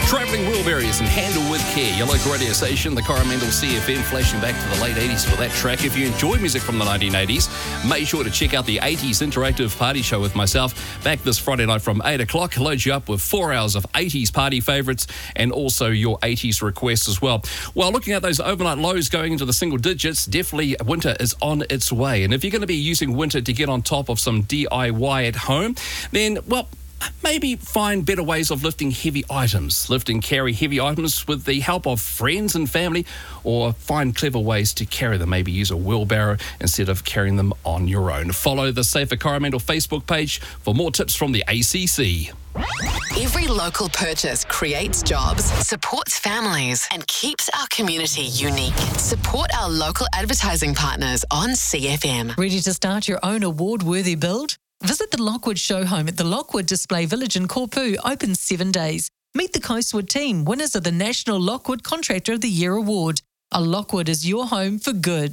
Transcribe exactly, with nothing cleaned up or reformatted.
Travelling Wheelberries and Handle with Care, your local radio station, the Coromandel C F M, flashing back to the late eighties for that track. If you enjoy music from the nineteen eighties, make sure to check out the eighties Interactive Party Show with myself back this Friday night from eight o'clock. Load you up with four hours of eighties party favourites and also your eighties requests as well. Well, looking at those overnight lows going into the single digits, definitely winter is on its way. And if you're going to be using winter to get on top of some D I Y at home, then, well, maybe find better ways of lifting heavy items. Lift and carry heavy items with the help of friends and family, or find clever ways to carry them. Maybe use a wheelbarrow instead of carrying them on your own. Follow the Safer Coromandel Facebook page for more tips from the A C C. Every local purchase creates jobs, supports families, and keeps our community unique. Support our local advertising partners on C F M. Ready to start your own award-worthy build? Visit the Lockwood Show Home at the Lockwood Display Village in Korpu, open seven days. Meet the Coastwood team, winners of the National Lockwood Contractor of the Year Award. A Lockwood is your home for good.